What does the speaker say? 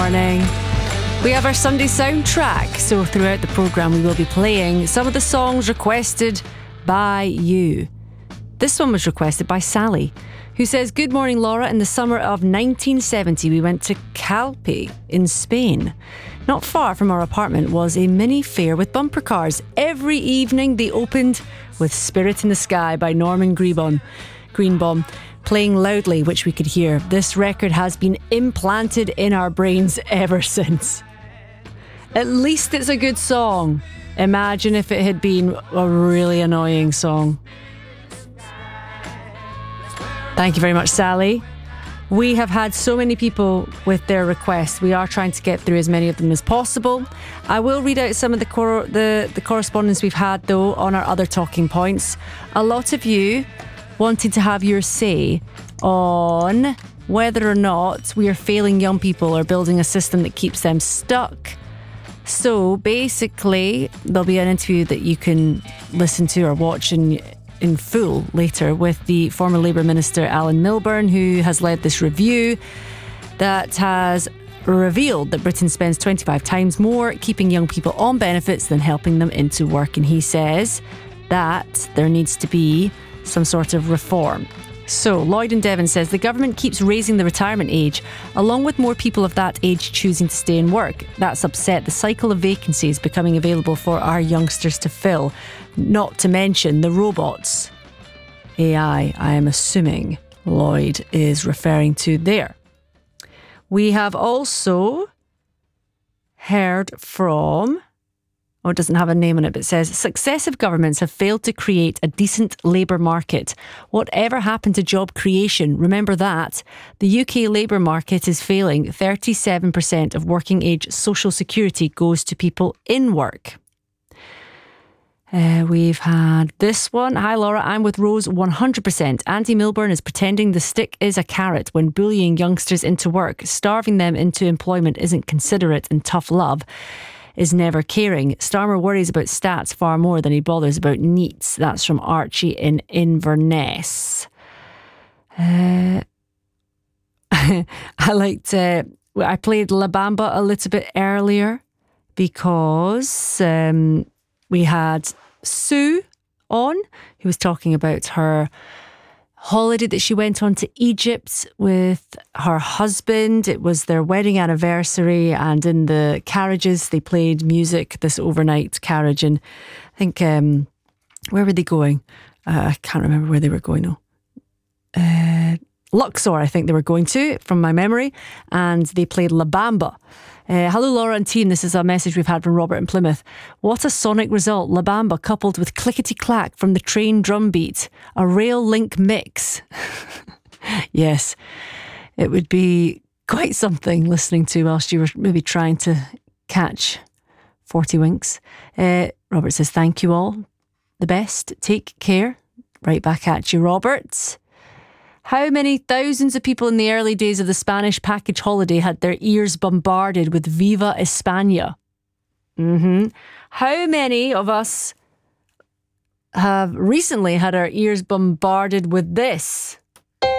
morning. We have our Sunday soundtrack, so throughout the programme we will be playing some of the songs requested by you. This one was requested by Sally, who says, "Good morning, Laura. In the summer of 1970, we went to Calpe in Spain. Not far from our apartment was a mini fair with bumper cars. Every evening they opened with Spirit in the Sky by Norman Greenbaum playing loudly, which we could hear. This record has been implanted in our brains ever since." At least it's a good song. Imagine if it had been a really annoying song. Thank you very much, Sally. We have had so many people with their requests. We are trying to get through as many of them as possible. I will read out some of the correspondence we've had, though, on our other talking points. A lot of you wanted to have your say on whether or not we are failing young people or building a system that keeps them stuck. So basically, there'll be an interview that you can listen to or watch in full later with the former Labour Minister Alan Milburn, who has led this review that has revealed that Britain spends 25 times more keeping young people on benefits than helping them into work. And he says that there needs to be some sort of reform. So Lloyd in Devon says the government keeps raising the retirement age, along with more people of that age choosing to stay in work. That's upset the cycle of vacancies becoming available for our youngsters to fill, not to mention the robots. AI, I am assuming Lloyd is referring to there. We have also heard from... it doesn't have a name on it, but it says, successive governments have failed to create a decent labour market. Whatever happened to job creation? Remember that. The UK labour market is failing. 37% of working age social security goes to people in work. We've had this one. Hi Laura, I'm with Rose 100%. Andy Milburn is pretending the stick is a carrot when bullying youngsters into work. Starving them into employment isn't considerate, and tough love is never caring. Starmer worries about stats far more than he bothers about needs. That's from Archie in Inverness. I played La Bamba a little bit earlier because we had Sue on, who was talking about her holiday that she went on to Egypt with her husband. It was their wedding anniversary, and in the carriages they played music, this overnight carriage, and I think where were they going? I can't remember where they were going. Luxor, I think they were going to, from my memory, and they played La Bamba. Hello Laura and team, this is a message we've had from Robert in Plymouth. What a sonic result. La Bamba coupled with clickety-clack from the train drum beat. A rail link mix. Yes, it would be quite something listening to whilst you were maybe trying to catch 40 winks. Robert says, thank you all. The best. Take care. Right back at you, Robert. How many thousands of people in the early days of the Spanish package holiday had their ears bombarded with Viva España? How many of us have recently had our ears bombarded with this?